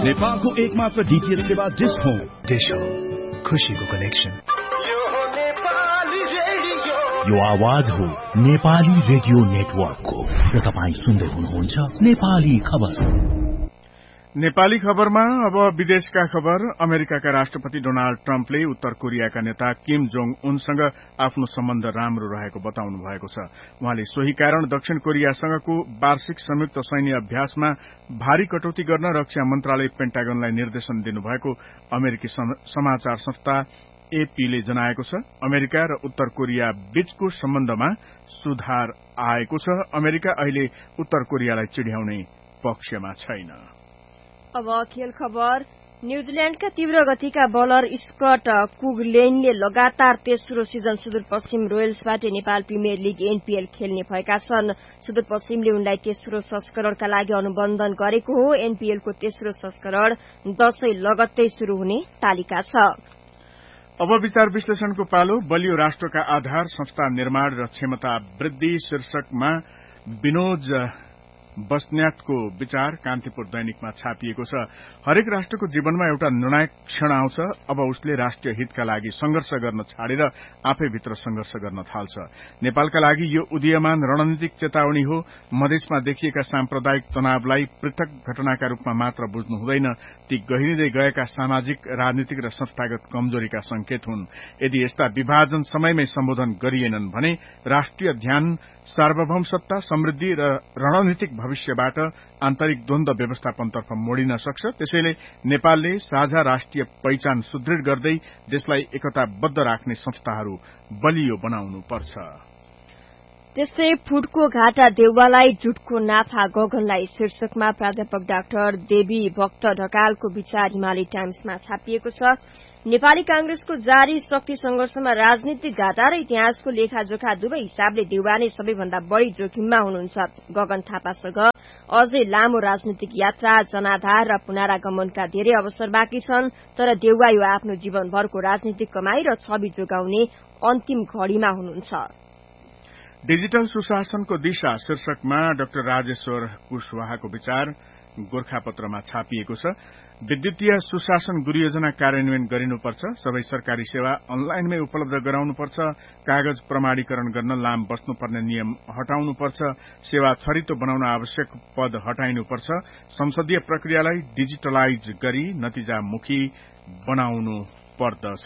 नेपालको एकमात्र डीटीएच सेवा डिश होम। डिश होम, खुशीको कनेक्सन। यो आवाज हो नेपाली रेडियो नेटवर्कको र तपाईँ सुन्दै हुनुहुन्छ नेपाली खबर। नेपाली खबरमा अब विदेशका खबर। अमेरिकाका राष्ट्रपति डोनाल्ड ट्रम्पले उत्तर कोरियाका नेता किम जोङ उनसँग आफ्नो सम्बन्ध राम्रो रहेको बताउनु भएको छ। उहाँले सोही कारण दक्षिण कोरियासँगको वार्षिक संयुक्त सैन्य अभ्यासमा भारी कटौती गर्न रक्षा मन्त्रालय पेन्टागनलाई निर्देशन दिनुभएको अमेरिकी समाचार संस्था एपीले जनाएको छ। अमेरिका र उत्तर कोरिया बीचको सम्बन्धमा सुधार आएको छ। अमेरिका अहिले उत्तर कोरियालाई चिढ्याउने पक्षमा छैन। अब खेल खबर। न्यूजील्याण्डका तीव्र गतिका बलर स्कट कुगलेनले लगातार तेस्रो season Sudurpashchim रोयल्सबाट Nepal premier league NPL खेल्ने भएका छन्। सुदूरपश्चिमले उनलाई तेस्रो संस्करणका लागि अनुबन्धन गरेको हो। एनपीएलको तेस्रो संस्करण दशैं लगत्तै शुरू हुने तालिका छ। अब विचार विश्लेषणको पालो। बलियो राष्ट्रका आधार संस्था निर्माण र क्षमता वृद्धि शीर्षकमा विनोद बस्न्यातको विचार कान्तिपुर दैनिकमा छापिएको छ। हरेक राष्ट्रको जीवनमा एउटा निर्णायक क्षण आउँछ। अब उसले राष्ट्रिय हितका लागि संघर्ष गर्न छाडेर आफैभित्र संघर्ष गर्न थाल्छ। नेपालका लागि यो उदीयमान रणनीतिक चेतावनी हो। मधेसमा देखिएका साम्प्रदायिक तनावलाई पृथक घटनाका रूपमा मात्र बुझ्नु हुँदैन। ती गहिरिँदै गएका सामाजिक, राजनीतिक र संस्थागत कमजोरीका संकेत हुन्। यदि यस्ता विभाजन समयमै सम्बोधन गरिएनन् भने राष्ट्रिय ध्यान सार्वभौम सत्ता, समृद्धि र रणनीतिक भविष्यबाट आन्तरिक द्वन्द्व व्यवस्थापनतर्फ मोडिन सक्छ। त्यसैले नेपालले साझा राष्ट्रिय पहिचान सुदृढ गर्दै देशलाई एकताबद्ध राख्ने संस्थाहरू बलियो बनाउनुपर्छ। त्यस्तै फुटको घाटा देउवालाई जुटको नाफा गगनलाई शीर्षकमा प्राध्यापक डाक्टर देवी भक्त ढकालको विचार हिमालय टाइम्समा छापिएको छ। नेपाली कांग्रेसको जारी शक्ति संघर्षमा राजनीतिक घाटा र इतिहासको लेखाजोखा दुवै हिसाबले देउवा नै सबैभन्दा बढ़ी जोखिममा हुनुहुन्छ। गगन थापासँग अझै लामो राजनीतिक यात्रा, जनाधार र पुनरागमनका धेरै अवसर बाँकी छन्। तर देउवा यो आफ्नो जीवनभरको राजनीतिक कमाई र छवि जोगाउने अन्तिम घड़ीमा हुनुहुन्छ। डिजिटल सुशासनको दिशा शीर्षकमा डाक्टर राजेश्वर कुशवाहाको विचार गोर्खापत्रमा छापिएको छ। विद्युतीय सुशासन गुरुयोजना कार्यान्वयन गरिनुपर्छ। सबै सरकारी सेवा अनलाइनमै उपलब्ध गराउनुपर्छ। कागज प्रमाणीकरण गर्न लाम बस्नुपर्ने नियम हटाउनुपर्छ। सेवा छरितो बनाउन आवश्यक पद हटाइनुपर्छ। संसदीय प्रक्रियालाई डिजिटलाइज गरी नतिजामुखी बनाउनु पर्दछ।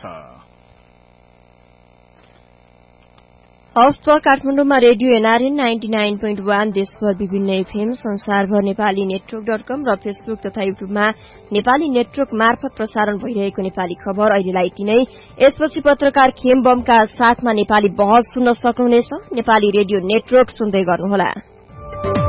हवस् त काठमाडौँमा रेडियो एनआरएन 99.1 देशभर विभिन्न एफएम, संसारभर नेपाली नेटवर्क.com र फेसबुक तथा युट्युबमा नेपाली नेटवर्क मार्फत प्रसारण भइरहेको नेपाली खबर अहिलेलाई यति नै। यसपछि पत्रकार खेम बमका साथमा नेपाली बहस सुन्न सक्नुहुनेछ। नेपाली रेडियो नेटवर्क सुन्दै गर्नुहोला।